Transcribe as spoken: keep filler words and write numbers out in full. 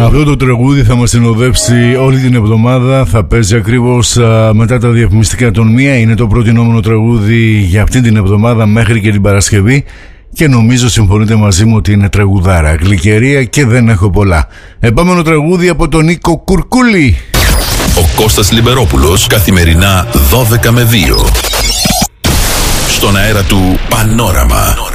Αυτό το τραγούδι θα μας συνοδεύσει όλη την εβδομάδα. Θα παίζει ακριβώς α, μετά τα διαφημιστικά των μία. Είναι το προτινόμενο τραγούδι για αυτή την εβδομάδα μέχρι και την Παρασκευή. Και νομίζω συμφωνείτε μαζί μου ότι είναι τραγουδάρα, γλυκερία και δεν έχω πολλά. Επόμενο τραγούδι από τον Νίκο Κουρκούλη. Ο Κώστας Λιμπερόπουλος, καθημερινά δώδεκα με δύο στον αέρα του Πανόραμα.